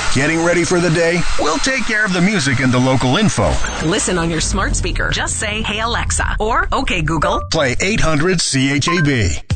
Getting ready for the day? We'll take care of the music and the local info. Listen on your smart speaker. Just say, "Hey Alexa," or "Okay Google." Play 800 CHAB.